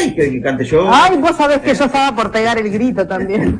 que cante yo. Ay, vos sabés que yo estaba por pegar el grito también.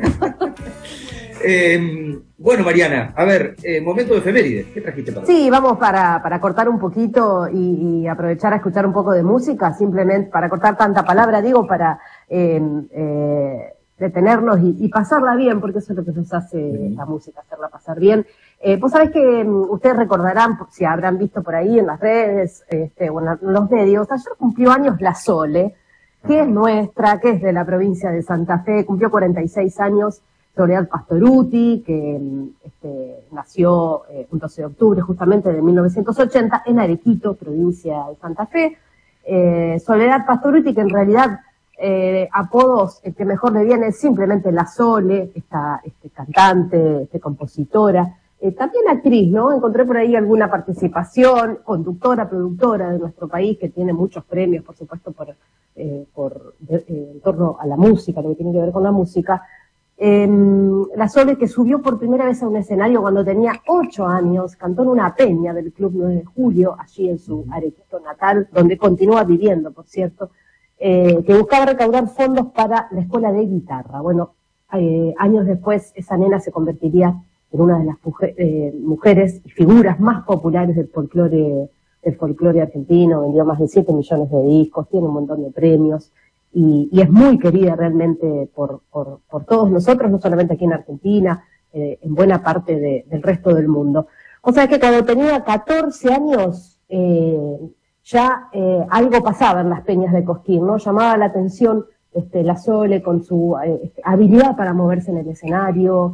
Bueno, Mariana, a ver, momento de efemérides. ¿Qué trajiste para Sí, vamos para cortar un poquito y aprovechar a escuchar un poco de música, simplemente para cortar tanta palabra, digo, para detenernos y pasarla bien, porque eso es lo que nos hace la música, hacerla pasar bien. Vos sabés que ustedes recordarán, si habrán visto por ahí en las redes o en los medios, ayer cumplió años la Sole, que es nuestra, que es de la provincia de Santa Fe, cumplió 46 años. Soledad Pastorutti, que nació un 12 de octubre justamente de 1980 en Arequito, provincia de Santa Fe. Soledad Pastorutti, que en realidad apodos que mejor le viene es simplemente la Sole, esta cantante, compositora, también actriz, ¿no? Encontré por ahí alguna participación, conductora, productora de nuestro país, que tiene muchos premios, por supuesto, en torno a la música, lo que tiene que ver con la música. La Sole, que subió por primera vez a un escenario cuando tenía 8 años, cantó en una peña del Club 9 de Julio, allí en su Arequito natal, donde continúa viviendo, por cierto, que buscaba recaudar fondos para la escuela de guitarra. Bueno, años después esa nena se convertiría en una de las mujeres y figuras más populares del folclore argentino, vendió más de 7 millones de discos, tiene un montón de premios. Y es muy querida realmente por todos nosotros, no solamente aquí en Argentina, en buena parte del resto del mundo. O sea que cuando tenía 14 años, ya algo pasaba en las peñas de Cosquín, ¿no? Llamaba la atención la Sole con su habilidad para moverse en el escenario.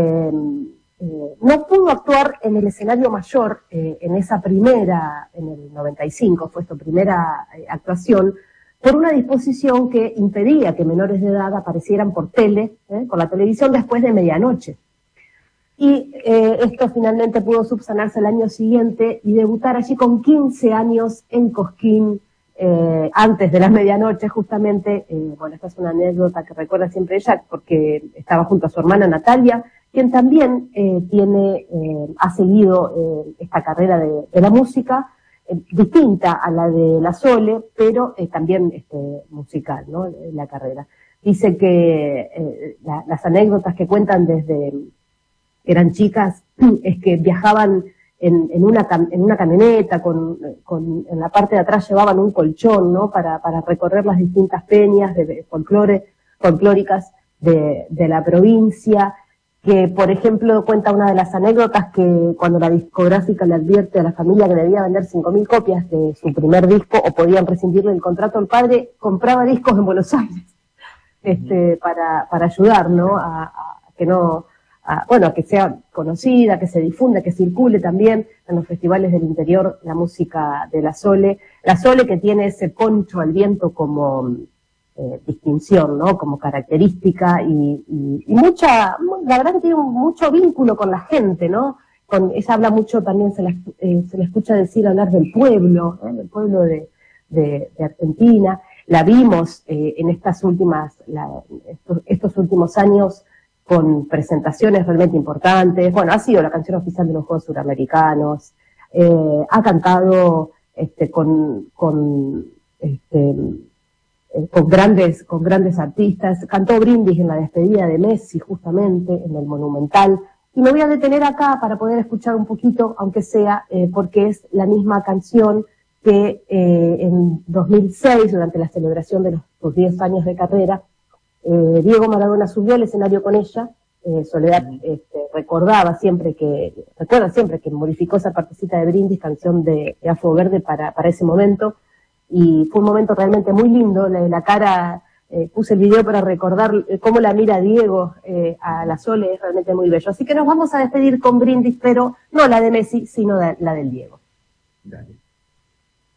No pudo actuar en el escenario mayor en esa primera, en el 95, fue su primera actuación, por una disposición que impedía que menores de edad aparecieran por la televisión después de medianoche. Y esto finalmente pudo subsanarse el año siguiente y debutar allí con 15 años en Cosquín, antes de la medianoche justamente. Bueno, esta es una anécdota que recuerda siempre ella porque estaba junto a su hermana Natalia, quien también ha seguido esta carrera de la música, distinta a la de la Sole, pero también musical, ¿no? La carrera. Dice que las anécdotas que cuentan desde que eran chicas es que viajaban en una camioneta, en la parte de atrás llevaban un colchón, ¿no? Para recorrer las distintas peñas folclóricas de la provincia. Que, por ejemplo, cuenta una de las anécdotas que cuando la discográfica le advierte a la familia que debía vender 5.000 copias de su primer disco o podían rescindirle el contrato, el padre compraba discos en Buenos Aires, para ayudar, ¿no? A que sea conocida, que se difunda, que circule también en los festivales del interior la música de la Sole. La Sole que tiene ese poncho al viento como distinción, ¿no? Como característica y la verdad que tiene mucho vínculo con la gente, ¿no? Ella habla mucho también, se la escucha hablar del pueblo, ¿eh? Del pueblo de Argentina. La vimos en estos últimos años con presentaciones realmente importantes. Bueno, ha sido la canción oficial de los Juegos Suramericanos, ha cantado con grandes artistas, cantó Brindis en la despedida de Messi justamente en el Monumental, y me voy a detener acá para poder escuchar un poquito, aunque sea porque es la misma canción que en 2006, durante la celebración de sus 10 años de carrera, Diego Maradona subió al escenario con ella. Soledad recuerda siempre que modificó esa partecita de Brindis, canción de Afro Verde para ese momento. Y fue un momento realmente muy lindo. La cara, puse el video para recordar cómo la mira Diego a la Sole, es realmente muy bello. Así que nos vamos a despedir con Brindis, pero no la de Messi, sino la del Diego. Dale.